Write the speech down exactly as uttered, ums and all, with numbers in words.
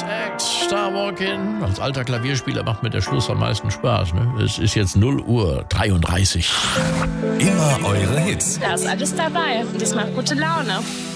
X, Star Walking. Als alter Klavierspieler macht mir der Schluss am meisten Spaß. Ne? Es ist jetzt null Uhr dreiunddreißig. Immer eure Hits. Da ist alles dabei und das macht gute Laune.